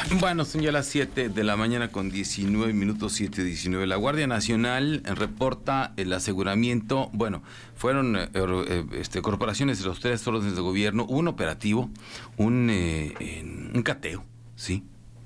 Bueno, son ya las 7 de la mañana con 19 minutos, 7:19. La Guardia Nacional reporta el aseguramiento. Bueno, fueron corporaciones de los 3 órdenes de gobierno, un operativo, un cateo, ¿sí?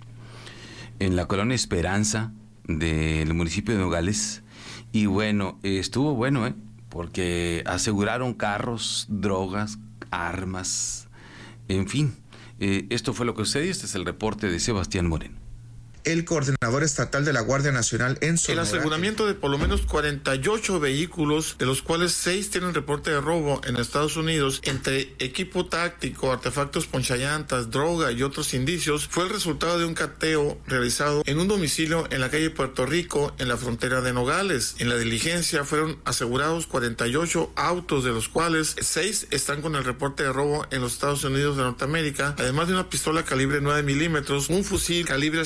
En la colonia Esperanza del municipio de Nogales. Y bueno, estuvo bueno, porque aseguraron carros, drogas, armas, en fin. Esto fue lo que sucedió. Este es el reporte de Sebastián Moreno. El coordinador estatal de la Guardia Nacional en Sonora. El aseguramiento de por lo menos 48 vehículos, de los cuales 6 tienen reporte de robo en Estados Unidos, entre equipo táctico, artefactos ponchallantas, droga y otros indicios, fue el resultado de un cateo realizado en un domicilio en la calle Puerto Rico, en la frontera de Nogales. En la diligencia fueron asegurados 48 autos, de los cuales 6 están con el reporte de robo en los Estados Unidos de Norteamérica, además de una pistola calibre 9 milímetros, un fusil calibre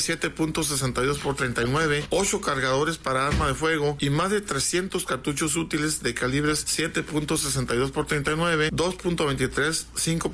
7.62x39, 8 cargadores para arma de fuego y más de 300 cartuchos útiles de calibres 7.62x39, 2.23,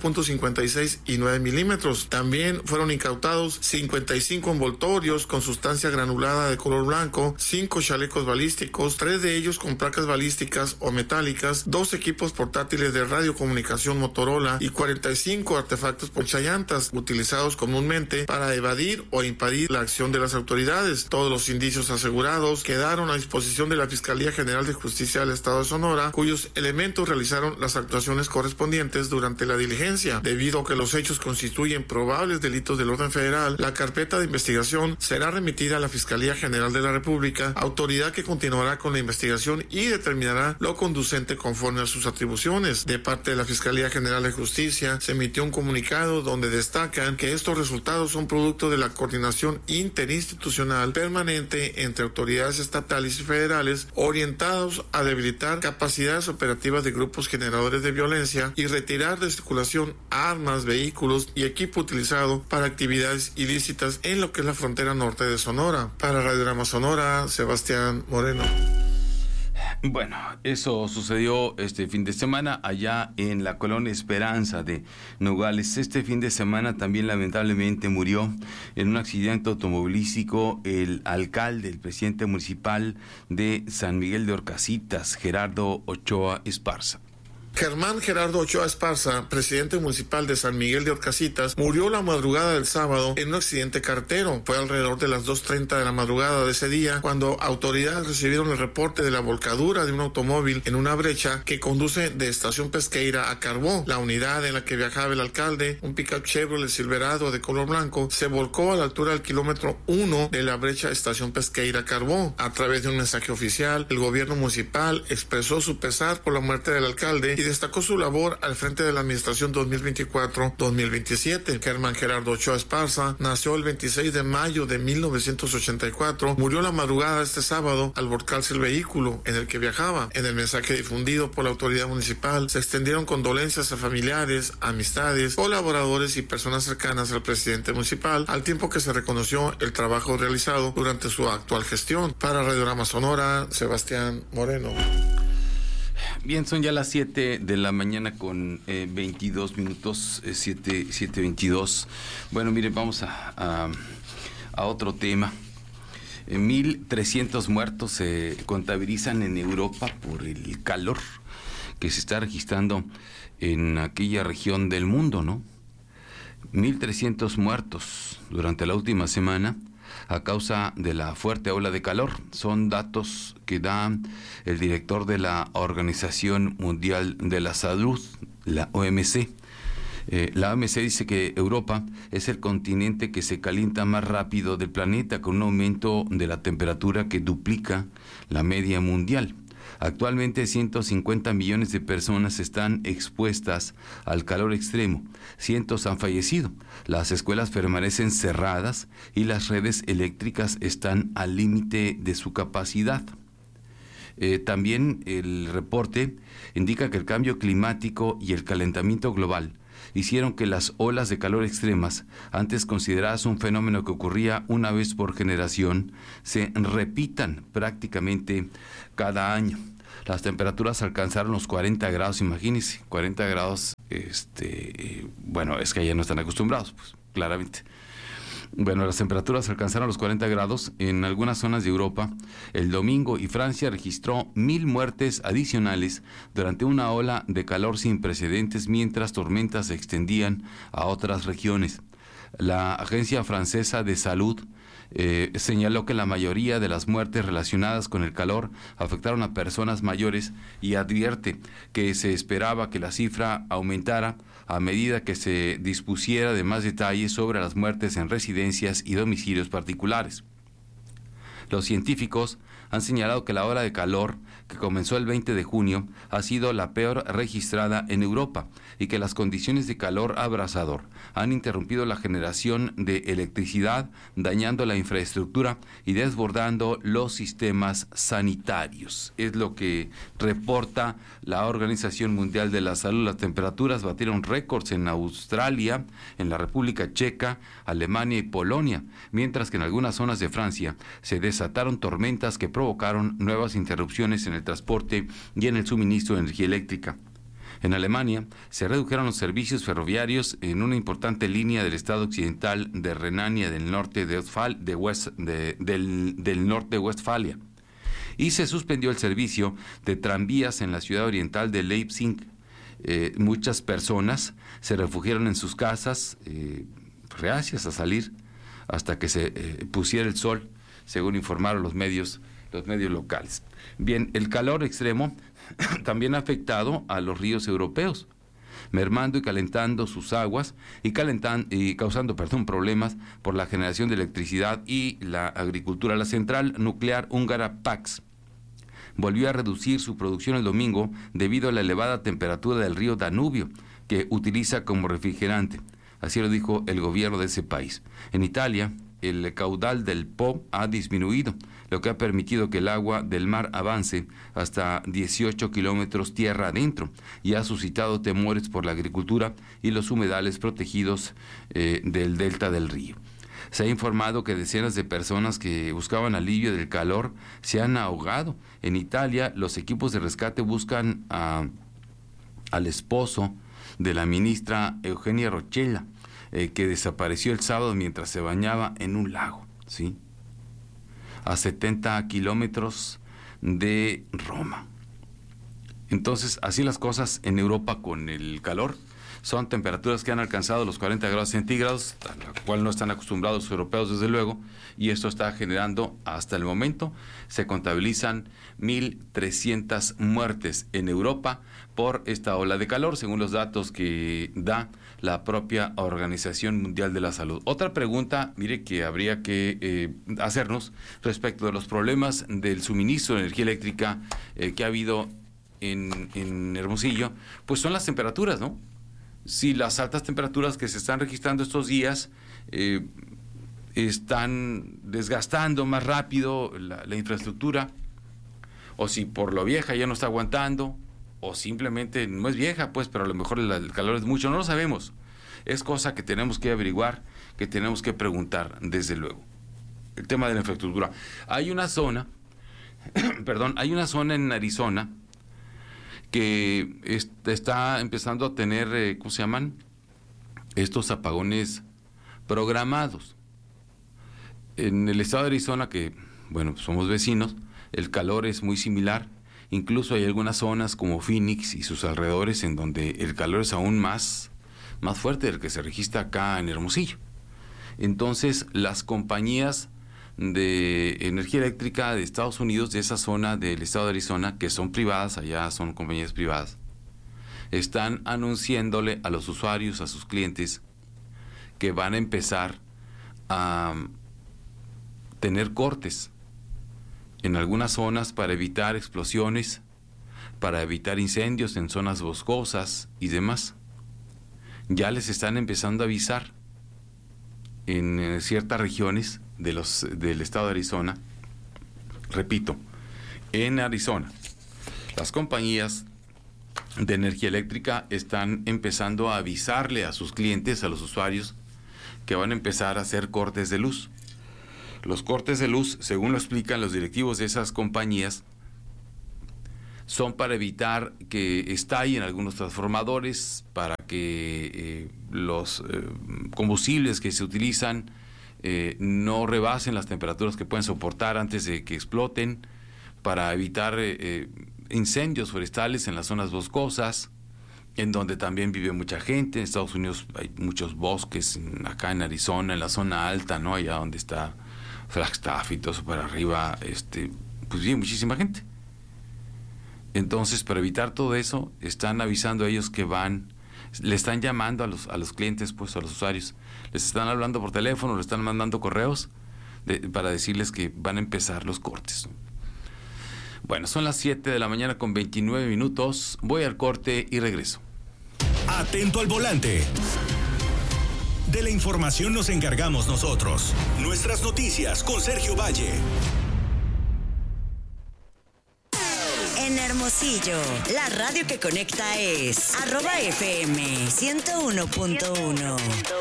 5.56 y 9 milímetros. También fueron incautados 55 envoltorios con sustancia granulada de color blanco, 5 chalecos balísticos, 3 de ellos con placas balísticas o metálicas, 2 equipos portátiles de radiocomunicación Motorola y 45 artefactos ponchallantas utilizados comúnmente para evadir o impedir la acción de las autoridades. Todos los indicios asegurados quedaron a disposición de la Fiscalía General de Justicia del Estado de Sonora, cuyos elementos realizaron las actuaciones correspondientes durante la diligencia. Debido a que los hechos constituyen probables delitos del orden federal, la carpeta de investigación será remitida a la Fiscalía General de la República, autoridad que continuará con la investigación y determinará lo conducente conforme a sus atribuciones. De parte de la Fiscalía General de Justicia, se emitió un comunicado donde destacan que estos resultados son producto de la coordinación interinstitucional permanente entre autoridades estatales y federales, orientados a debilitar capacidades operativas de grupos generadores de violencia y retirar de circulación armas, vehículos y equipo utilizado para actividades ilícitas en lo que es la frontera norte de Sonora. Para Radiograma Sonora, Sebastián Moreno. Bueno, eso sucedió este fin de semana allá en la colonia Esperanza de Nogales. Este fin de semana también lamentablemente murió en un accidente automovilístico el alcalde, el presidente municipal de San Miguel de Horcasitas, Gerardo Ochoa Esparza. Germán Gerardo Ochoa Esparza, presidente municipal de San Miguel de Horcasitas, murió la madrugada del sábado en un accidente carretero. Fue alrededor de las 2:30 de la madrugada de ese día cuando autoridades recibieron el reporte de la volcadura de un automóvil en una brecha que conduce de Estación Pesqueira a Carbó. La unidad en la que viajaba el alcalde, un pickup Chevrolet Silverado de color blanco, se volcó a la altura del kilómetro 1 de la brecha Estación Pesqueira Carbó. A través de un mensaje oficial, el gobierno municipal expresó su pesar por la muerte del alcalde y destacó su labor al frente de la administración 2024-2027. Germán Gerardo Ochoa Esparza nació el 26 de mayo de 1984, murió la madrugada de este sábado al volcarse el vehículo en el que viajaba. En el mensaje difundido por la autoridad municipal se extendieron condolencias a familiares, amistades, colaboradores y personas cercanas al presidente municipal, al tiempo que se reconoció el trabajo realizado durante su actual gestión. Para Radiograma Sonora, Sebastián Moreno. Bien, son ya las 7 de la mañana con 22 minutos, 7:22. Bueno, mire, vamos a otro tema. 1,300 muertos se contabilizan en Europa por el calor que se está registrando en aquella región del mundo, ¿no? 1,300 muertos durante la última semana a causa de la fuerte ola de calor. Son datos que da el director de la Organización Mundial de la Salud, la OMC. La OMC dice que Europa es el continente que se calienta más rápido del planeta, con un aumento de la temperatura que duplica la media mundial. Actualmente 150 millones de personas están expuestas al calor extremo. Cientos han fallecido. Las escuelas permanecen cerradas y las redes eléctricas están al límite de su capacidad. También el reporte indica que el cambio climático y el calentamiento global hicieron que las olas de calor extremas, antes consideradas un fenómeno que ocurría una vez por generación, se repitan prácticamente cada año. Las temperaturas alcanzaron los 40 grados, imagínense, 40 grados, bueno, es que ya no están acostumbrados, pues, claramente. Bueno, las temperaturas alcanzaron los 40 grados en algunas zonas de Europa el domingo y Francia registró 1,000 muertes adicionales durante una ola de calor sin precedentes mientras tormentas se extendían a otras regiones. La Agencia Francesa de Salud señaló que la mayoría de las muertes relacionadas con el calor afectaron a personas mayores y advierte que se esperaba que la cifra aumentara a medida que se dispusiera de más detalles sobre las muertes en residencias y domicilios particulares. Los científicos han señalado que la ola de calor que comenzó el 20 de junio ha sido la peor registrada en Europa y que las condiciones de calor abrasador han interrumpido la generación de electricidad, dañando la infraestructura y desbordando los sistemas sanitarios. Es lo que reporta la Organización Mundial de la Salud. Las temperaturas batieron récords en Australia, en la República Checa, Alemania y Polonia, mientras que en algunas zonas de Francia se desataron tormentas que provocaron nuevas interrupciones en el transporte y en el suministro de energía eléctrica. En Alemania se redujeron los servicios ferroviarios en una importante línea del estado occidental de Renania del norte de Westfalia y se suspendió el servicio de tranvías en la ciudad oriental de Leipzig. Muchas personas se refugiaron en sus casas, reacias a salir hasta que se pusiera el sol, según informaron los medios locales. Bien, el calor extremo también ha afectado a los ríos europeos, mermando y calentando sus aguas y causando problemas por la generación de electricidad y la agricultura. La central nuclear húngara Paks volvió a reducir su producción el domingo debido a la elevada temperatura del río Danubio, que utiliza como refrigerante. Así lo dijo el gobierno de ese país. En Italia, el caudal del Po ha disminuido, lo que ha permitido que el agua del mar avance hasta 18 kilómetros tierra adentro y ha suscitado temores por la agricultura y los humedales protegidos del delta del río. Se ha informado que decenas de personas que buscaban alivio del calor se han ahogado. En Italia, los equipos de rescate buscan al esposo de la ministra Eugenia Rochella, que desapareció el sábado mientras se bañaba en un lago, ¿sí?, a 70 kilómetros de Roma. Entonces, así las cosas en Europa con el calor. Son temperaturas que han alcanzado los 40 grados centígrados, a la cual no están acostumbrados los europeos, desde luego, y esto está generando, hasta el momento, se contabilizan 1,300 muertes en Europa por esta ola de calor, según los datos que da la propia Organización Mundial de la Salud. Otra pregunta, mire, que habría que hacernos respecto de los problemas del suministro de energía eléctrica que ha habido en Hermosillo, pues son las temperaturas, ¿no? Si las altas temperaturas que se están registrando estos días están desgastando más rápido la infraestructura, o si por lo vieja ya no está aguantando, o simplemente no es vieja, pues, pero a lo mejor el calor es mucho, no lo sabemos. Es cosa que tenemos que averiguar, que tenemos que preguntar, desde luego. El tema de la infraestructura. Hay una zona, hay una zona en Arizona que está empezando a tener, ¿cómo se llaman?, estos apagones programados. En el estado de Arizona, que, bueno, somos vecinos, el calor es muy similar. Incluso hay algunas zonas como Phoenix y sus alrededores en donde el calor es aún más fuerte del que se registra acá en Hermosillo. Entonces, las compañías de energía eléctrica de Estados Unidos, de esa zona del estado de Arizona, que son privadas, allá son compañías privadas, están anunciándole a los usuarios, a sus clientes, que van a empezar a tener cortes en algunas zonas para evitar explosiones, para evitar incendios en zonas boscosas y demás. Ya les están empezando a avisar en ciertas regiones del estado de Arizona. Repito, en Arizona, las compañías de energía eléctrica están empezando a avisarle a sus clientes, a los usuarios, que van a empezar a hacer cortes de luz. Los cortes de luz, según lo explican los directivos de esas compañías, son para evitar que estallen algunos transformadores, para que los combustibles que se utilizan no rebasen las temperaturas que pueden soportar antes de que exploten, para evitar incendios forestales en las zonas boscosas, en donde también vive mucha gente. En Estados Unidos hay muchos bosques, acá en Arizona, en la zona alta, ¿no? Allá donde está Flagstaff y todo eso para arriba, pues vive muchísima gente. Entonces, para evitar todo eso, están avisando a ellos que le están llamando a los clientes, pues a los usuarios, les están hablando por teléfono, les están mandando correos para decirles que van a empezar los cortes, ¿no? Bueno, son las 7 de la mañana con 29 minutos. Voy al corte y regreso. Atento al volante. De la información nos encargamos nosotros. Nuestras noticias con Sergio Valle. En Hermosillo, la radio que conecta es @FM 101.1.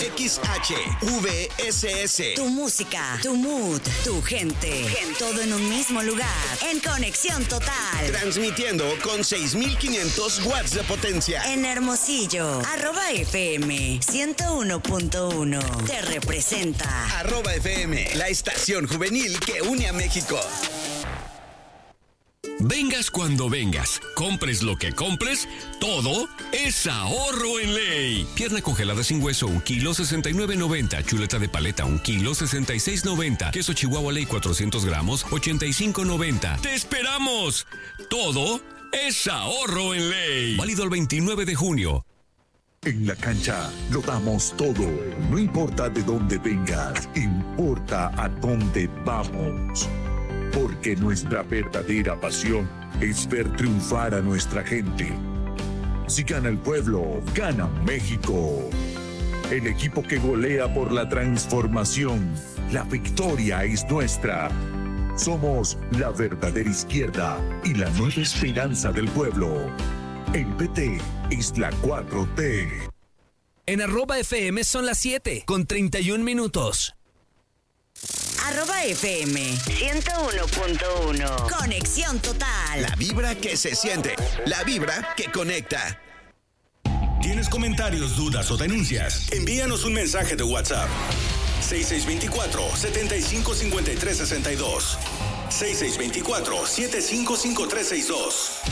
XHVSS. Tu música, tu mood, tu gente. Todo en un mismo lugar. En conexión total. Transmitiendo con 6,500 watts de potencia. En Hermosillo, @FM 101.1. Te representa. @FM, la estación juvenil que une a México. Vengas cuando vengas, compres lo que compres, todo es ahorro en ley. Pierna congelada sin hueso, 1 kilo 69.90. Chuleta de paleta, 1 kilo 66.90. Queso Chihuahua Ley 400 gramos, 85.90. ¡Te esperamos! Todo es ahorro en ley. Válido el 29 de junio. En la cancha lo damos todo. No importa de dónde vengas, importa a dónde vamos. Porque nuestra verdadera pasión es ver triunfar a nuestra gente. Si gana el pueblo, gana México. El equipo que golea por la transformación. La victoria es nuestra. Somos la verdadera izquierda y la nueva esperanza del pueblo. El PT es la 4T. En @FM son las 7 con 31 minutos. @FM 101.1. Conexión total. La vibra que se siente, la vibra que conecta. ¿Tienes comentarios, dudas o denuncias? Envíanos un mensaje de WhatsApp. 6624-755362. 6624-755362.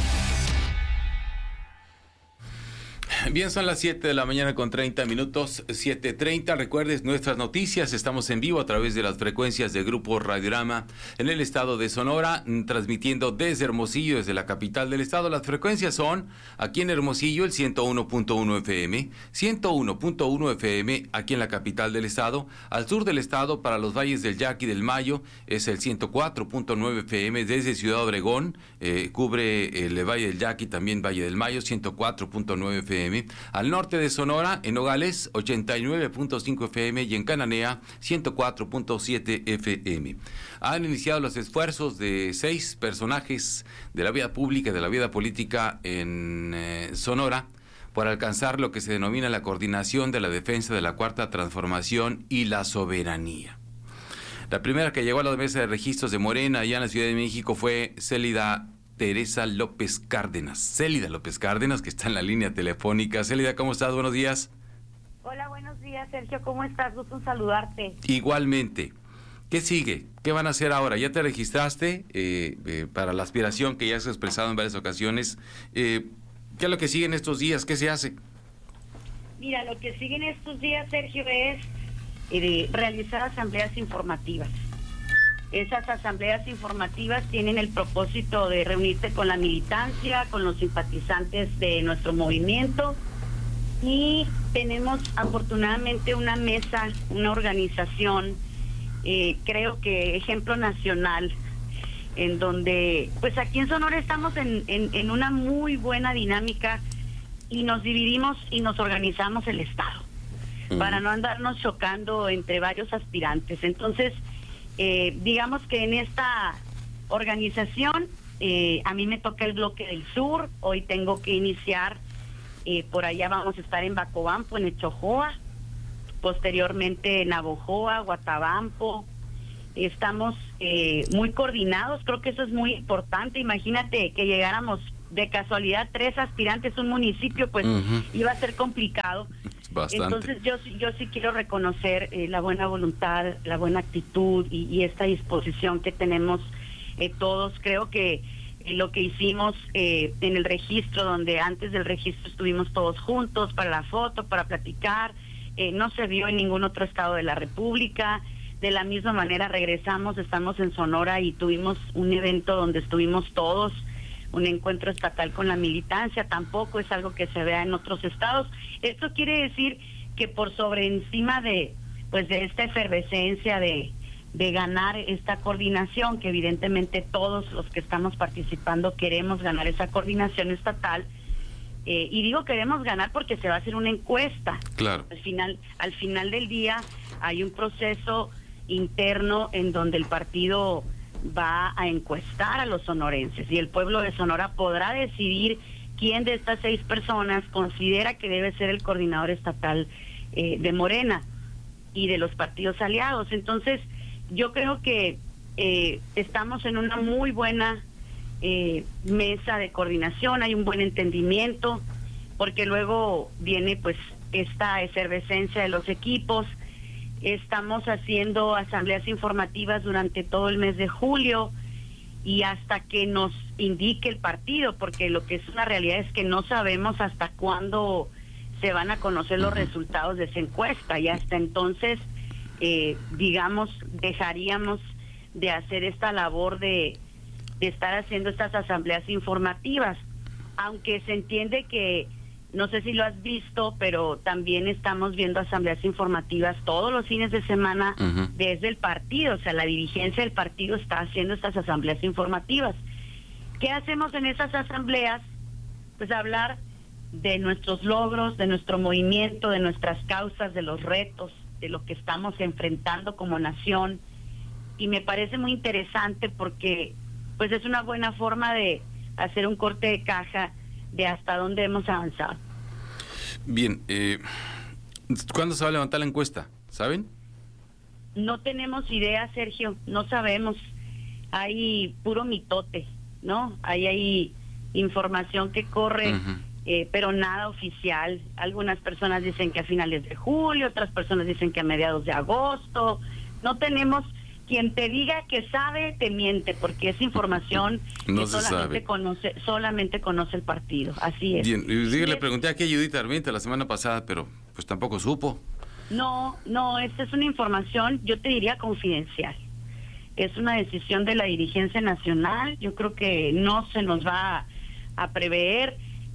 Bien, son las 7 de la mañana con 30 minutos, 7:30. Recuerdes nuestras noticias, estamos en vivo a través de las frecuencias de Grupo Radiorama en el estado de Sonora, transmitiendo desde Hermosillo, desde la capital del estado. Las frecuencias son, aquí en Hermosillo, el 101.1 FM, 101.1 FM aquí en la capital del estado. Al sur del estado, para los valles del Yaqui y del Mayo, es el 104.9 FM. Desde Ciudad Obregón, cubre el Valle del Yaqui, también Valle del Mayo, 104.9 FM. Al norte de Sonora, en Nogales, 89.5 FM y en Cananea, 104.7 FM. Han iniciado los esfuerzos de 6 personajes de la vida pública y de la vida política en Sonora por alcanzar lo que se denomina la coordinación de la defensa de la Cuarta Transformación y la soberanía. La primera que llegó a la mesa de registros de Morena allá en la Ciudad de México fue Célida Teresa López Cárdenas. Célida López Cárdenas, que está en la línea telefónica. Célida, ¿cómo estás? Buenos días. Hola, buenos días, Sergio. ¿Cómo estás? Gusto en saludarte. Igualmente. ¿Qué sigue? ¿Qué van a hacer ahora? ¿Ya te registraste para la aspiración que ya has expresado en varias ocasiones? ¿Qué es lo que sigue en estos días? ¿Qué se hace? Mira, lo que sigue en estos días, Sergio, es realizar asambleas informativas. Esas asambleas informativas tienen el propósito de reunirse con la militancia, con los simpatizantes de nuestro movimiento, y tenemos afortunadamente una mesa, una organización, creo que ejemplo nacional, en donde pues aquí en Sonora estamos en una muy buena dinámica y nos dividimos y nos organizamos el Estado para no andarnos chocando entre varios aspirantes. Entonces, digamos que en esta organización a mí me toca el bloque del sur. Hoy tengo que iniciar, por allá vamos a estar en Bacobampo, en Echojoa, posteriormente en Navojoa, Guatabampo. Estamos muy coordinados, creo que eso es muy importante. Imagínate que llegáramos de casualidad 3 aspirantes a un municipio, pues iba a ser complicado. Bastante. Entonces yo sí quiero reconocer la buena voluntad, la buena actitud y esta disposición que tenemos todos. Creo que lo que hicimos en el registro, donde antes del registro estuvimos todos juntos para la foto, para platicar, no se vio en ningún otro estado de la República. De la misma manera regresamos, estamos en Sonora y tuvimos un evento donde estuvimos todos, un encuentro estatal con la militancia. Tampoco es algo que se vea en otros estados. Esto quiere decir que por sobre encima de esta efervescencia de ganar esta coordinación, que evidentemente todos los que estamos participando queremos ganar esa coordinación estatal, y digo queremos ganar porque se va a hacer una encuesta. Claro. Al final del día hay un proceso interno en donde el partido va a encuestar a los sonorenses y el pueblo de Sonora podrá decidir quién de estas 6 personas considera que debe ser el coordinador estatal de Morena y de los partidos aliados. Entonces, yo creo que estamos en una muy buena mesa de coordinación, hay un buen entendimiento, porque luego viene pues esta efervescencia de los equipos. Estamos haciendo asambleas informativas durante todo el mes de julio y hasta que nos indique el partido, porque lo que es una realidad es que no sabemos hasta cuándo se van a conocer los resultados de esa encuesta, y hasta entonces digamos dejaríamos de hacer esta labor de estar haciendo estas asambleas informativas, aunque se entiende que, no sé si lo has visto, pero también estamos viendo asambleas informativas todos los fines de semana desde el partido. O sea, la dirigencia del partido está haciendo estas asambleas informativas. ¿Qué hacemos en esas asambleas? Pues hablar de nuestros logros, de nuestro movimiento, de nuestras causas, de los retos, de lo que estamos enfrentando como nación. Y me parece muy interesante porque pues es una buena forma de hacer un corte de caja de hasta dónde hemos avanzado. Bien, ¿cuándo se va a levantar la encuesta? ¿Saben? No tenemos idea, Sergio, no sabemos. Hay puro mitote, ¿no? Hay información que corre, pero nada oficial. Algunas personas dicen que a finales de julio, otras personas dicen que a mediados de agosto. No tenemos... Quien te diga que sabe, te miente, porque es información no que solamente conoce el partido. Así es. Bien, le pregunté aquí a Judith Armenta la semana pasada, pero pues tampoco supo. No, esta es una información, yo te diría confidencial. Es una decisión de la dirigencia nacional. Yo creo que no se nos va a prever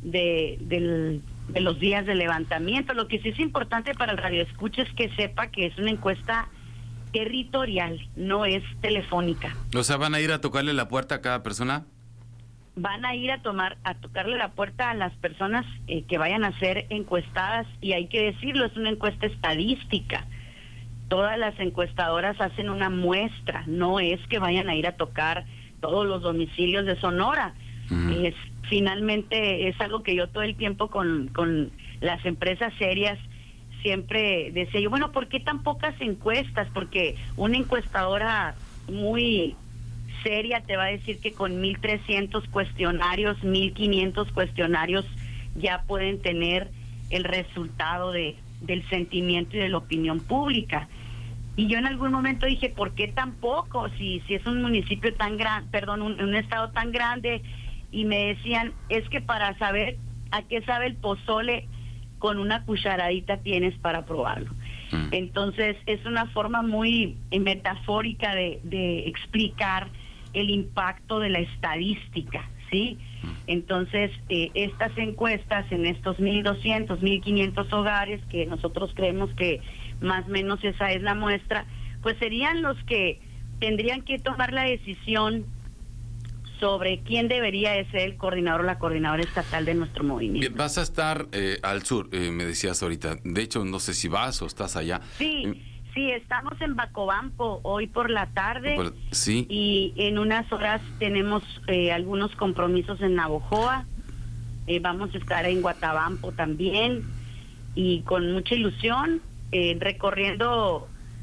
de los días de levantamiento. Lo que sí es importante para el radioescucha es que sepa que es una encuesta territorial, no es telefónica. O sea, ¿van a ir a tocarle la puerta a cada persona? Van a ir a tocarle la puerta a las personas que vayan a ser encuestadas, y hay que decirlo, es una encuesta estadística. Todas las encuestadoras hacen una muestra, no es que vayan a ir a tocar todos los domicilios de Sonora. Finalmente es algo que yo todo el tiempo con las empresas serias siempre decía yo, bueno, ¿por qué tan pocas encuestas? Porque una encuestadora muy seria te va a decir que con 1,300 cuestionarios, 1,500 cuestionarios ya pueden tener el resultado del sentimiento y de la opinión pública. Y yo en algún momento dije, ¿por qué tan poco? Si es un municipio tan grande, un estado tan grande. Y me decían, es que para saber a qué sabe el pozole, con una cucharadita tienes para probarlo. Entonces es una forma muy metafórica de explicar el impacto de la estadística, ¿sí? Entonces estas encuestas en estos 1,200, 1,500 hogares, que nosotros creemos que más o menos esa es la muestra, pues serían los que tendrían que tomar la decisión sobre quién debería de ser el coordinador o la coordinadora estatal de nuestro movimiento. Bien, vas a estar al sur, me decías ahorita. De hecho, no sé si vas o estás allá. Sí, estamos en Bacobampo hoy por la tarde. Sí. Y en unas horas tenemos algunos compromisos en Navojoa. Vamos a estar en Guatabampo también. Y con mucha ilusión, recorriendo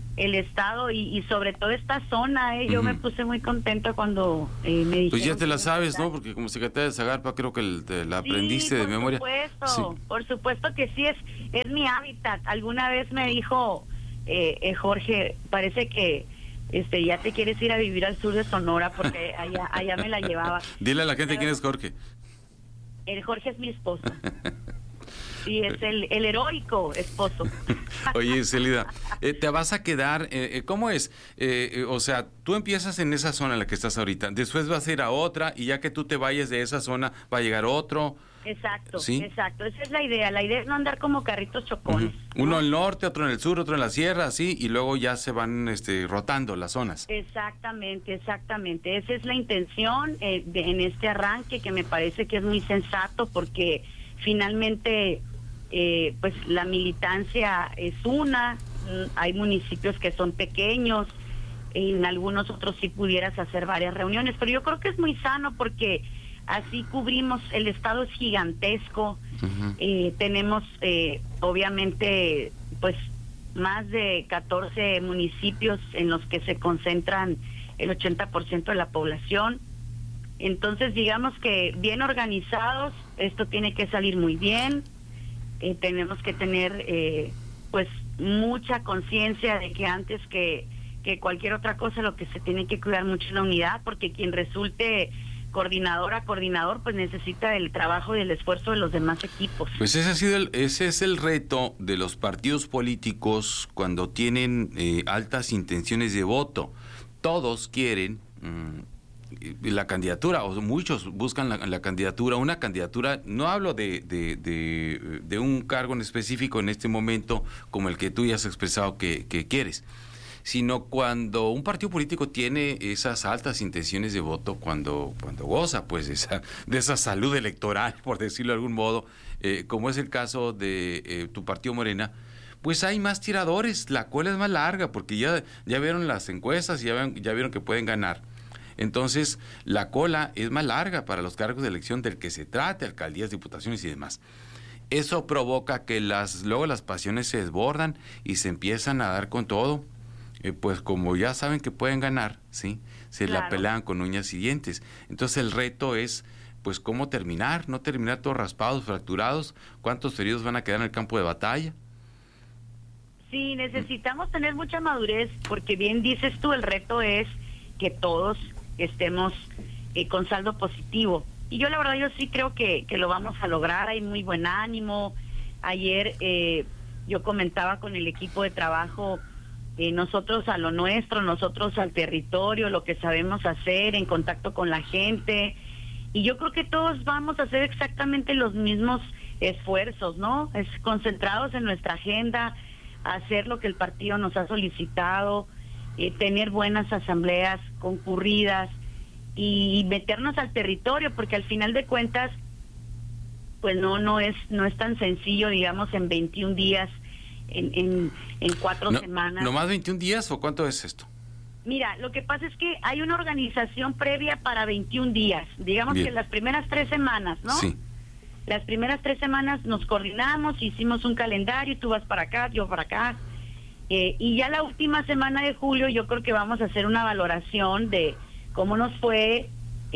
el estado y sobre todo esta zona. Yo me puse muy contenta cuando me dijeron. Pues ya te la sabes, ¿no? Porque como secretaria de Zagarpa creo que te la aprendiste de memoria. Por supuesto que sí, es mi hábitat. Alguna vez me dijo Jorge, parece que ya te quieres ir a vivir al sur de Sonora porque allá me la llevaba. Dile a la gente quién es Jorge. El Jorge es mi esposo. Sí, es el heroico esposo. Oye, Celida, ¿te vas a quedar? ¿Cómo es? O sea, tú empiezas en esa zona en la que estás ahorita, después vas a ir a otra y ya que tú te vayas de esa zona va a llegar otro. Exacto, ¿sí? Exacto. Esa es la idea. La idea es no andar como carritos chocones. Uno al norte, otro en el sur, otro en la sierra, así, y luego ya se van rotando las zonas. Exactamente. Esa es la intención en este arranque, que me parece que es muy sensato porque finalmente pues la militancia es una. Hay municipios que son pequeños, en algunos otros sí pudieras hacer varias reuniones, pero yo creo que es muy sano porque así cubrimos, el estado es gigantesco. Tenemos obviamente pues más de 14 municipios en los que se concentran el 80% de la población. Entonces digamos que bien organizados, esto tiene que salir muy bien. Tenemos que tener pues mucha conciencia de que antes que cualquier otra cosa lo que se tiene que cuidar mucho es la unidad, porque quien resulte coordinador, pues necesita el trabajo y el esfuerzo de los demás equipos. Pues ese es el reto de los partidos políticos cuando tienen altas intenciones de voto. Todos quieren la candidatura, o muchos buscan la candidatura, una candidatura, no hablo de un cargo en específico en este momento como el que tú ya has expresado que quieres, sino cuando un partido político tiene esas altas intenciones de voto, cuando goza pues de esa salud electoral, por decirlo de algún modo, como es el caso de tu partido Morena, pues hay más tiradores, la cola es más larga, porque ya vieron las encuestas y ya vieron que pueden ganar. Entonces, la cola es más larga para los cargos de elección del que se trate, alcaldías, diputaciones y demás. Eso provoca que luego las pasiones se desbordan y se empiezan a dar con todo. Pues como ya saben que pueden ganar, ¿sí? Se Claro. la pelean con uñas y dientes. Entonces el reto es, pues, cómo terminar, no terminar todos raspados, fracturados. ¿Cuántos heridos van a quedar en el campo de batalla? Sí, necesitamos tener mucha madurez, porque bien dices tú, el reto es que todos estemos con saldo positivo. Y yo la verdad, yo sí creo que lo vamos a lograr, hay muy buen ánimo. Ayer yo comentaba con el equipo de trabajo, nosotros a lo nuestro, nosotros al territorio, lo que sabemos hacer, en contacto con la gente, y yo creo que todos vamos a hacer exactamente los mismos esfuerzos, ¿no? Concentrados en nuestra agenda, hacer lo que el partido nos ha solicitado, tener buenas asambleas concurridas y meternos al territorio, porque al final de cuentas pues no es tan sencillo, digamos, en 21 días, en 4 semanas. ¿No más 21 días o cuánto es esto? Mira, lo que pasa es que hay una organización previa para 21 días. Digamos Bien. que las primeras 3 semanas, ¿no? Sí. Las primeras 3 semanas nos coordinamos, hicimos un calendario, tú vas para acá, yo para acá. Y ya la última semana de julio yo creo que vamos a hacer una valoración de cómo nos fue,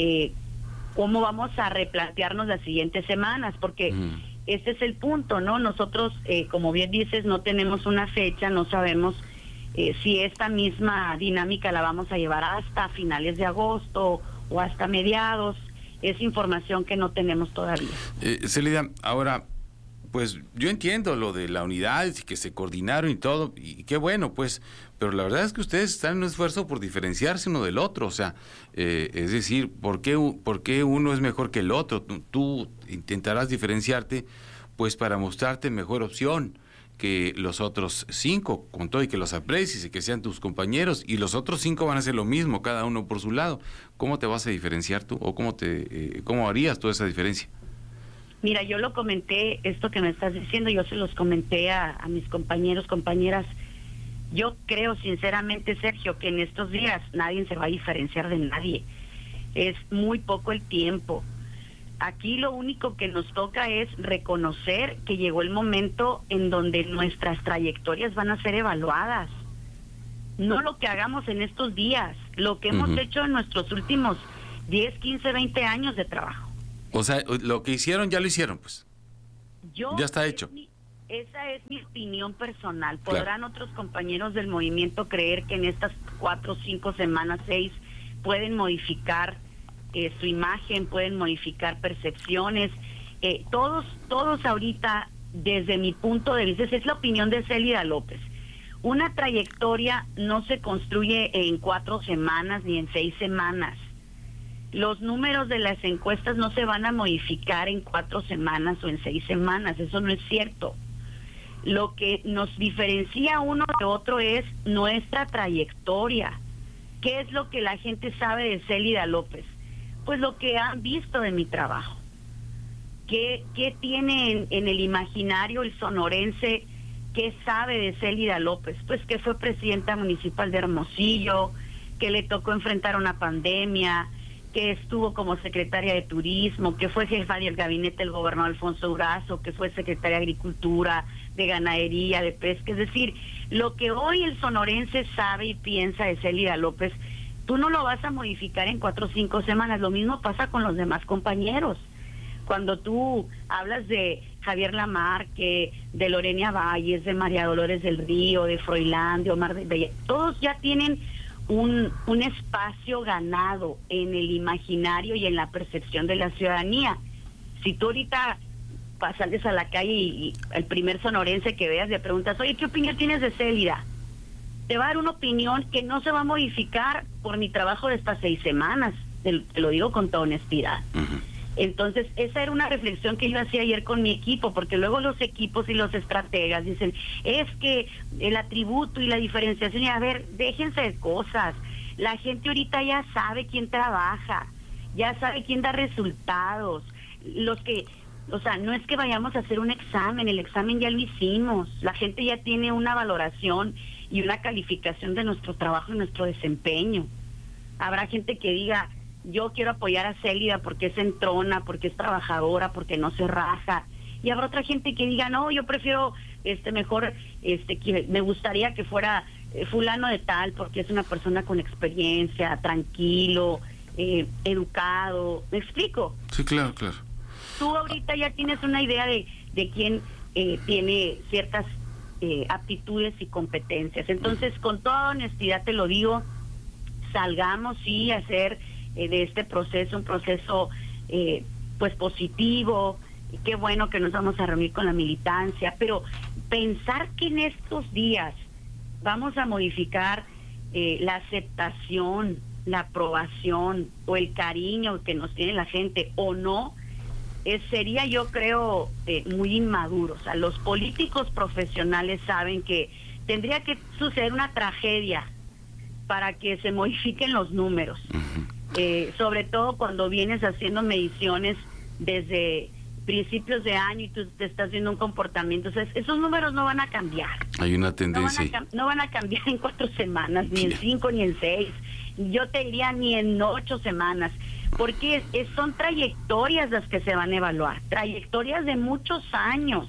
cómo vamos a replantearnos las siguientes semanas, porque este es el punto, ¿no? Nosotros, como bien dices, no tenemos una fecha, no sabemos si esta misma dinámica la vamos a llevar hasta finales de agosto o hasta mediados. Es información que no tenemos todavía. Celida, ahora, pues yo entiendo lo de la unidad, y que se coordinaron y todo, y qué bueno, pues, pero la verdad es que ustedes están en un esfuerzo por diferenciarse uno del otro, o sea, es decir, ¿por qué uno es mejor que el otro? Tú intentarás diferenciarte, pues, para mostrarte mejor opción que los otros 5, con todo y que los aprecies y que sean tus compañeros, y los otros 5 van a hacer lo mismo, cada uno por su lado. ¿Cómo te vas a diferenciar tú? ¿O cómo harías toda esa diferencia? Mira, yo lo comenté, esto que me estás diciendo, yo se los comenté a mis compañeros, compañeras. Yo creo sinceramente, Sergio, que en estos días nadie se va a diferenciar de nadie. Es muy poco el tiempo. Aquí lo único que nos toca es reconocer que llegó el momento en donde nuestras trayectorias van a ser evaluadas. no lo que hagamos en estos días, lo que hemos hecho en nuestros últimos 10, 15, 20 años de trabajo. O sea, lo que hicieron ya lo hicieron, pues. Ya está hecho. Esa es mi opinión personal. Podrán otros compañeros del movimiento creer que en estas 4, 5 semanas, 6, pueden modificar su imagen, pueden modificar percepciones. Todos ahorita, desde mi punto de vista, esa es la opinión de Célida López. Una trayectoria no se construye en 4 semanas ni en 6 semanas. Los números de las encuestas no se van a modificar en 4 semanas o en 6 semanas, eso no es cierto. Lo que nos diferencia uno de otro es nuestra trayectoria. ¿Qué es lo que la gente sabe de Célida López? Pues lo que han visto de mi trabajo. ¿Qué tiene en el imaginario el sonorense? ¿Qué sabe de Célida López? Pues que fue presidenta municipal de Hermosillo, que le tocó enfrentar una pandemia, que estuvo como secretaria de Turismo, que fue jefa del gabinete del gobernador Alfonso Durazo, que fue secretaria de Agricultura, de Ganadería, de Pesca. Es decir, lo que hoy el sonorense sabe y piensa de Célida López, tú no lo vas a modificar en 4 o 5 semanas. Lo mismo pasa con los demás compañeros. Cuando tú hablas de Javier Lamarque, de Lorena Valles, de María Dolores del Río, de Froilán, de Omar de Bella, todos ya tienen un espacio ganado en el imaginario y en la percepción de la ciudadanía. Si tú ahorita sales a la calle y el primer sonorense que veas le preguntas, oye, ¿qué opinión tienes de Célida? Te va a dar una opinión que no se va a modificar por mi trabajo de estas 6 semanas, te lo digo con toda honestidad. Entonces, esa era una reflexión que yo hacía ayer con mi equipo, porque luego los equipos y los estrategas dicen, es que el atributo y la diferenciación, y a ver, déjense de cosas. La gente ahorita ya sabe quién trabaja, ya sabe quién da resultados. O sea, no es que vayamos a hacer un examen, el examen ya lo hicimos. La gente ya tiene una valoración y una calificación de nuestro trabajo y nuestro desempeño. Habrá gente que diga, yo quiero apoyar a Célida porque es entrona, porque es trabajadora, porque no se raja. Y habrá otra gente que diga, no, yo prefiero mejor, que me gustaría que fuera fulano de tal, porque es una persona con experiencia, tranquilo, educado. ¿Me explico? Sí, claro, claro. Tú ahorita ya tienes una idea de quién tiene ciertas aptitudes y competencias. Entonces, con toda honestidad te lo digo, salgamos sí a hacer de este proceso un proceso pues positivo. Y qué bueno que nos vamos a reunir con la militancia, pero pensar que en estos días vamos a modificar la aceptación, la aprobación o el cariño que nos tiene la gente o no, sería, yo creo, muy inmaduro. O sea, los políticos profesionales saben que tendría que suceder una tragedia para que se modifiquen los números. Sobre todo cuando vienes haciendo mediciones desde principios de año y tú te estás viendo un comportamiento. O sea, esos números no van a cambiar. Hay una tendencia. No van a cambiar en 4 semanas, ni en 5, ni en 6. Yo te diría ni en 8 semanas. Porque son trayectorias las que se van a evaluar. Trayectorias de muchos años.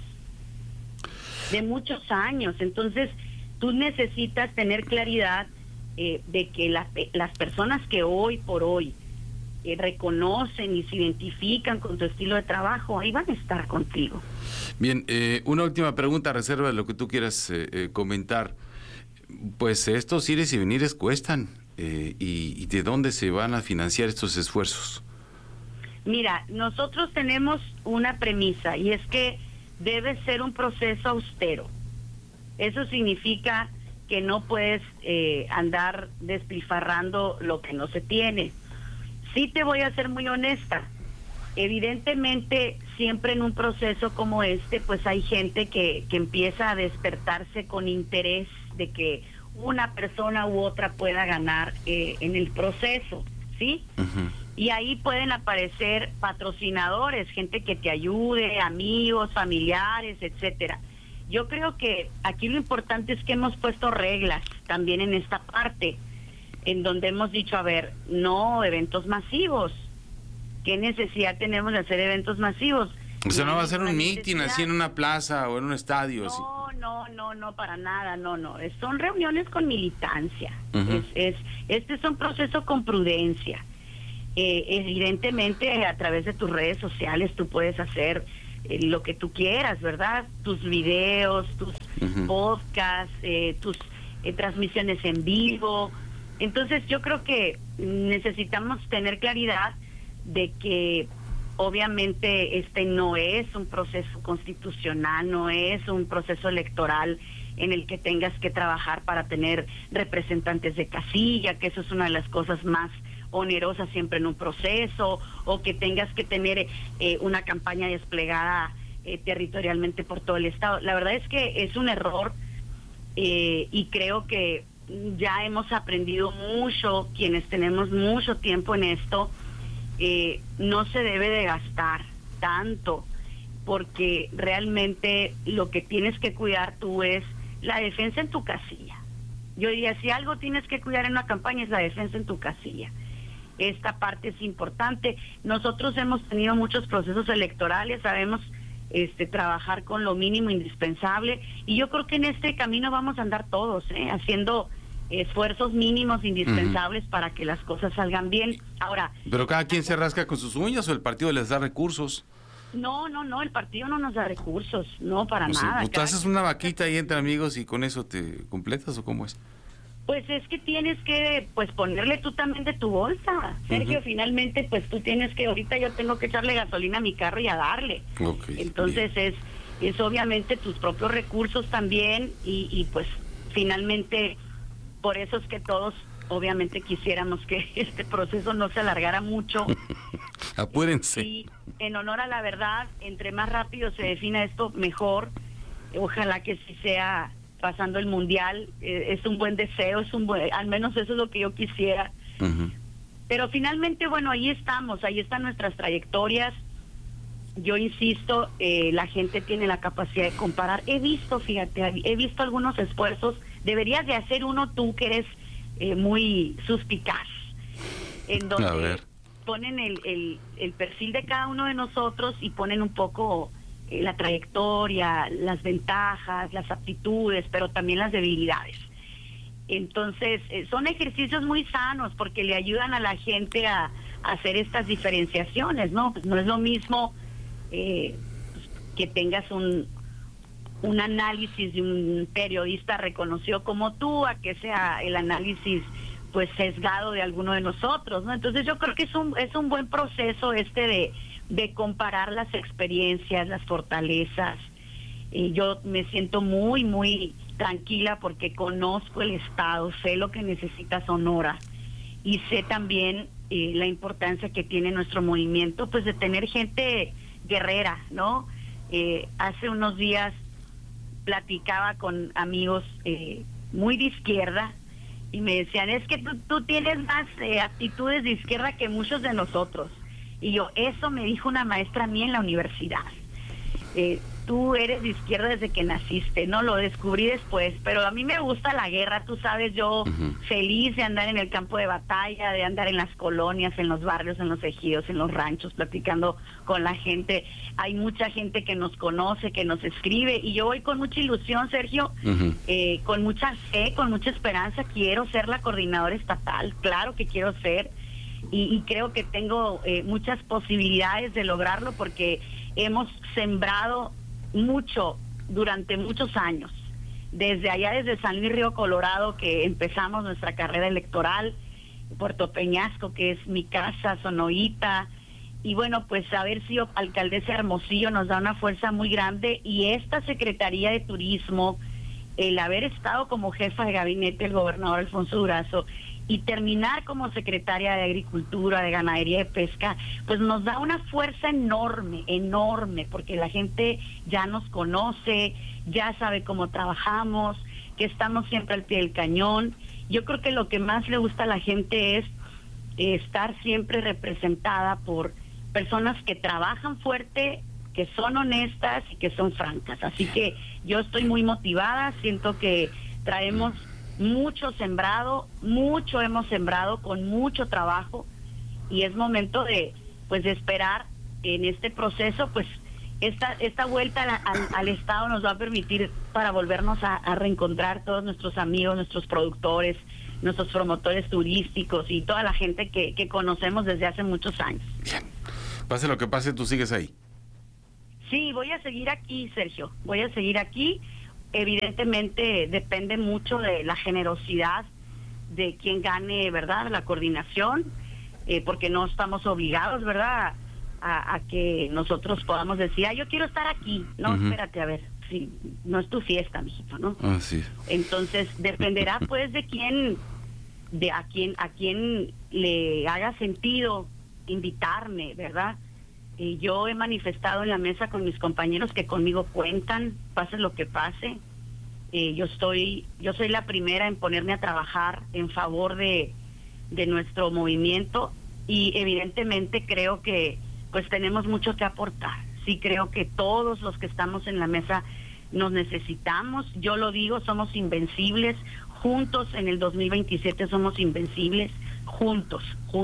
De muchos años. Entonces, tú necesitas tener claridad de que las personas que hoy por hoy reconocen y se identifican con tu estilo de trabajo, ahí van a estar contigo. Bien, una última pregunta, reserva de lo que tú quieras comentar. Pues estos ires y venires cuestan, y ¿de dónde se van a financiar estos esfuerzos? Mira, nosotros tenemos una premisa y es que debe ser un proceso austero. Eso significa que no puedes andar despilfarrando lo que no se tiene. Sí te voy a ser muy honesta. Evidentemente, siempre en un proceso como este, pues hay gente que empieza a despertarse con interés de que una persona u otra pueda ganar en el proceso, ¿sí? Y ahí pueden aparecer patrocinadores, gente que te ayude, amigos, familiares, etcétera. Yo creo que aquí lo importante es que hemos puesto reglas también en esta parte, en donde hemos dicho, a ver, no eventos masivos. ¿Qué necesidad tenemos de hacer eventos masivos? O sea, no va a ser un mitin así en una plaza o en un estadio. No, para nada, no. Son reuniones con militancia. Este es un proceso con prudencia. Evidentemente, a través de tus redes sociales tú puedes hacer lo que tú quieras, ¿verdad? Tus videos, tus podcasts, tus transmisiones en vivo. Entonces yo creo que necesitamos tener claridad de que obviamente este no es un proceso constitucional, no es un proceso electoral en el que tengas que trabajar para tener representantes de casilla, que eso es una de las cosas más onerosas siempre en un proceso, o que tengas que tener una campaña desplegada territorialmente por todo el estado. La verdad es que es un error y creo que ya hemos aprendido mucho, quienes tenemos mucho tiempo en esto. No se debe de gastar tanto, porque realmente lo que tienes que cuidar tú es la defensa en tu casilla. Yo diría, si algo tienes que cuidar en una campaña es la defensa en tu casilla. Esta parte es importante. Nosotros hemos tenido muchos procesos electorales, sabemos trabajar con lo mínimo indispensable, y yo creo que en este camino vamos a andar todos, haciendo esfuerzos mínimos indispensables para que las cosas salgan bien. Ahora, pero cada quien se rasca con sus uñas, o el partido les da recursos. No, el partido no nos da recursos, no, para nada. ¿Tú haces una vaquita ahí entre amigos y con eso te completas, o cómo es? Pues es que tienes que ponerle tú también de tu bolsa, Sergio. Finalmente pues tú tienes que, ahorita yo tengo que echarle gasolina a mi carro y a darle. Entonces es obviamente tus propios recursos también, y pues finalmente por eso es que todos obviamente quisiéramos que este proceso no se alargara mucho. Apúrense. Y en honor a la verdad, entre más rápido se defina esto, mejor. Ojalá que sí sea pasando el mundial. Es un buen deseo, al menos eso es lo que yo quisiera. Pero finalmente, bueno, ahí están nuestras trayectorias. Yo insisto, la gente tiene la capacidad de comparar. He visto algunos esfuerzos. Deberías de hacer uno tú, que eres muy suspicaz, en donde ponen el perfil de cada uno de nosotros y ponen un poco la trayectoria, las ventajas, las aptitudes, pero también las debilidades. Entonces, son ejercicios muy sanos porque le ayudan a la gente a hacer estas diferenciaciones, ¿no? Pues no es lo mismo que tengas un análisis de un periodista reconocido como tú, a que sea el análisis pues sesgado de alguno de nosotros, ¿no? Entonces yo creo que es un buen proceso de comparar las experiencias, las fortalezas. Y yo me siento muy, muy tranquila porque conozco el estado, sé lo que necesita Sonora, y sé también la importancia que tiene nuestro movimiento, pues de tener gente guerrera, ¿no? Hace unos días platicaba con amigos muy de izquierda y me decían, es que tú tienes más actitudes de izquierda que muchos de nosotros. Y yo, eso me dijo una maestra a mí en la universidad. Tú eres de izquierda desde que naciste, ¿no? Lo descubrí después, pero a mí me gusta la guerra, tú sabes, yo feliz de andar en el campo de batalla, de andar en las colonias, en los barrios, en los ejidos, en los ranchos, platicando con la gente. Hay mucha gente que nos conoce, que nos escribe, y yo voy con mucha ilusión, Sergio, con mucha fe, con mucha esperanza. Quiero ser la coordinadora estatal, claro que quiero ser, y creo que tengo muchas posibilidades de lograrlo porque hemos sembrado mucho durante muchos años, desde San Luis Río Colorado, que empezamos nuestra carrera electoral, Puerto Peñasco, que es mi casa, Sonoita, y bueno, pues haber sido alcaldesa de Hermosillo nos da una fuerza muy grande, y esta Secretaría de Turismo, el haber estado como jefa de gabinete del gobernador Alfonso Durazo y terminar como secretaria de Agricultura, de Ganadería, de Pesca, pues nos da una fuerza enorme, porque la gente ya nos conoce, ya sabe cómo trabajamos, que estamos siempre al pie del cañón. Yo creo que lo que más le gusta a la gente es estar siempre representada por personas que trabajan fuerte, que son honestas y que son francas. Así que yo estoy muy motivada, siento que traemos mucho hemos sembrado con mucho trabajo, y es momento de esperar en este proceso, pues esta vuelta al Estado nos va a permitir para volvernos a reencontrar todos nuestros amigos, nuestros productores, nuestros promotores turísticos y toda la gente que conocemos desde hace muchos años. Bien. Pase lo que pase, tú sigues ahí. Sí, voy a seguir aquí, Sergio. Voy a seguir aquí. Evidentemente depende mucho de la generosidad de quien gane, ¿verdad?, la coordinación, porque no estamos obligados, ¿verdad?, a que nosotros podamos decir, yo quiero estar aquí. No, espérate, a ver, sí, no es tu fiesta, mijito, ¿no? Sí. Entonces dependerá pues de a quién le haga sentido invitarme, ¿verdad? Yo he manifestado en la mesa con mis compañeros que conmigo cuentan, pase lo que pase. Yo soy la primera en ponerme a trabajar en favor de nuestro movimiento y evidentemente creo que pues tenemos mucho que aportar. Sí, creo que todos los que estamos en la mesa nos necesitamos. Yo lo digo, somos invencibles. Juntos en el 2027 somos invencibles. Juntos.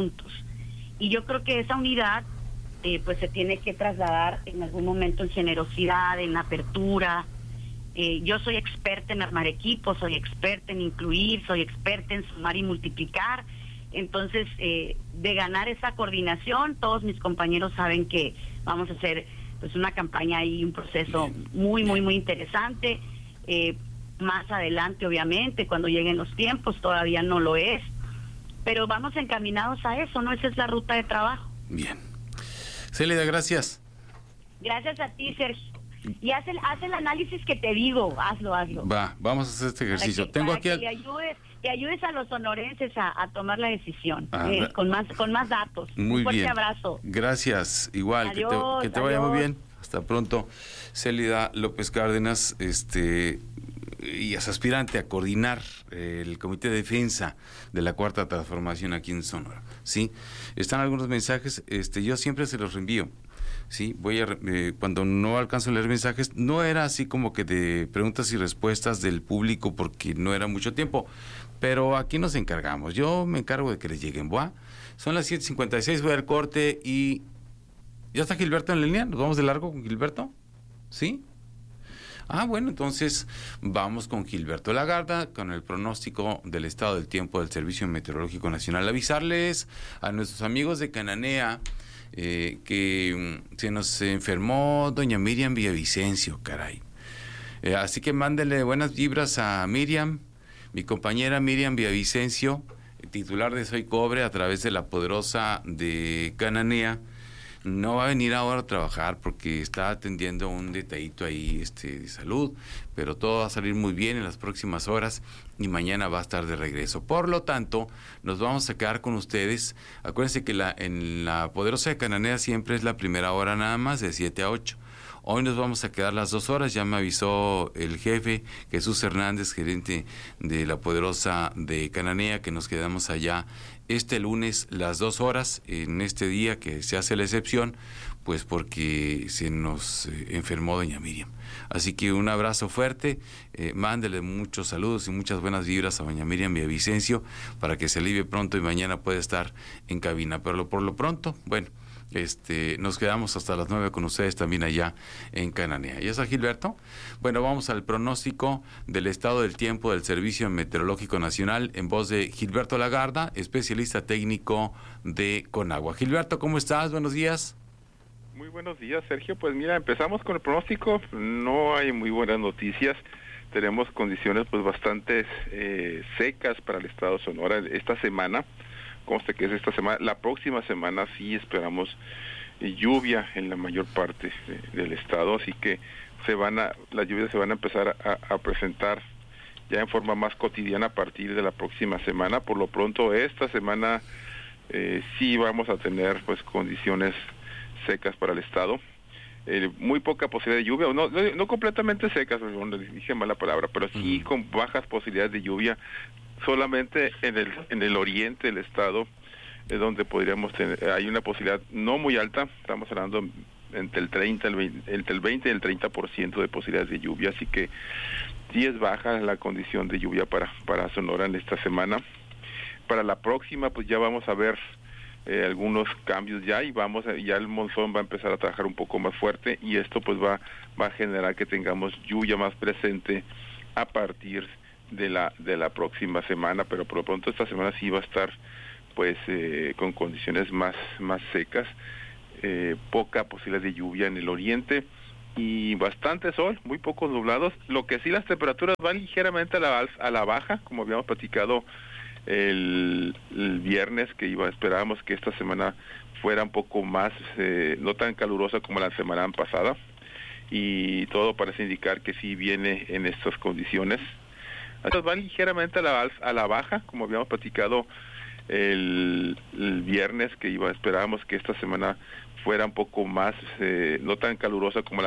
Y yo creo que esa unidad pues se tiene que trasladar en algún momento en generosidad, en apertura. Yo soy experta en armar equipos, soy experta en incluir, soy experta en sumar y multiplicar. Entonces, de ganar esa coordinación, todos mis compañeros saben que vamos a hacer pues una campaña y un proceso muy interesante. Más adelante, obviamente, cuando lleguen los tiempos, todavía no lo es. Pero vamos encaminados a eso, ¿no? Esa es la ruta de trabajo. Bien. Célida, gracias. Gracias a ti, Sergio. Y haz el análisis que te digo, hazlo. Va, vamos a hacer este ejercicio. Tengo aquí le ayudes a los sonorenses a tomar la decisión, con más datos. Muy un fuerte bien. abrazo. Gracias, igual, adiós, que te vaya muy bien. Hasta pronto. Célida López Cárdenas, y es aspirante a coordinar el Comité de Defensa de la Cuarta Transformación aquí en Sonora. ¿Sí? Están algunos mensajes, yo siempre se los reenvío. Sí, cuando no alcanzo a leer mensajes, no era así como que de preguntas y respuestas del público porque no era mucho tiempo, pero aquí nos encargamos. Yo me encargo de que les lleguen. ¿Va? Son las 7:56, voy al corte y ¿ya está Gilberto en línea? ¿Nos vamos de largo con Gilberto? ¿Sí? Bueno, entonces vamos con Gilberto Lagarda, con el pronóstico del estado del tiempo del Servicio Meteorológico Nacional. Avisarles a nuestros amigos de Cananea que se nos enfermó doña Miriam Villavicencio, caray. Así que mándenle buenas vibras a Miriam, mi compañera Miriam Villavicencio, titular de Soy Cobre a través de la Poderosa de Cananea. No va a venir ahora a trabajar porque está atendiendo un detallito ahí de salud, pero todo va a salir muy bien en las próximas horas y mañana va a estar de regreso. Por lo tanto, nos vamos a quedar con ustedes. Acuérdense que en la Poderosa de Cananea siempre es la primera hora nada más, de 7 a 8. Hoy nos vamos a quedar las 2 horas, ya me avisó el jefe Jesús Hernández, gerente de la Poderosa de Cananea, que nos quedamos allá este lunes las 2 horas, en este día que se hace la excepción, pues porque se nos enfermó doña Miriam. Así que un abrazo fuerte, mándele muchos saludos y muchas buenas vibras a doña Miriam Villavicencio para que se alivie pronto y mañana pueda estar en cabina. Pero por lo pronto, bueno, nos quedamos hasta las 9 con ustedes también allá en Cananea. ¿Ya está Gilberto? Bueno, vamos al pronóstico del estado del tiempo del Servicio Meteorológico Nacional en voz de Gilberto Lagarda, especialista técnico de Conagua. Gilberto, ¿cómo estás? Buenos días. Muy buenos días, Sergio. Pues mira, empezamos con el pronóstico. No hay muy buenas noticias. Tenemos condiciones pues bastante secas para el estado de Sonora esta semana. Conste que es esta semana. La próxima semana sí esperamos lluvia en la mayor parte del estado, así que las lluvias se van a empezar a presentar ya en forma más cotidiana a partir de la próxima semana. Por lo pronto esta semana sí vamos a tener pues condiciones secas para el estado. Muy poca posibilidad de lluvia, no completamente secas, no dije mala palabra, pero sí con bajas posibilidades de lluvia. Solamente en el oriente del estado es donde podríamos tener, hay una posibilidad no muy alta, estamos hablando entre el 20 y el 30% de posibilidades de lluvia, así que sí es baja la condición de lluvia para Sonora en esta semana. Para la próxima pues ya vamos a ver algunos cambios ya y ya el monzón va a empezar a trabajar un poco más fuerte y esto pues va a generar que tengamos lluvia más presente a partir de la próxima semana, pero por lo pronto esta semana sí va a estar pues con condiciones más secas, poca posibilidad de lluvia en el oriente y bastante sol, muy pocos nublados. Lo que sí, las temperaturas van ligeramente a la baja, como habíamos platicado el viernes, que esperábamos que esta semana fuera un poco más, no tan calurosa como la semana pasada, y todo parece indicar que sí viene en estas condiciones. Estas van ligeramente a la baja, como habíamos platicado el viernes, que esperábamos que esta semana fuera un poco más, no tan calurosa como la